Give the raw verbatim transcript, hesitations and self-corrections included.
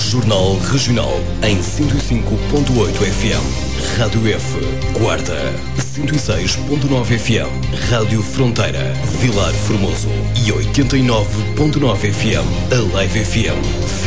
Jornal Regional em cento e cinco ponto oito F M. Rádio F, Guarda, cento e seis ponto nove F M. Rádio Fronteira, Vilar Formoso e oitenta e nove ponto nove F M. Alive F M.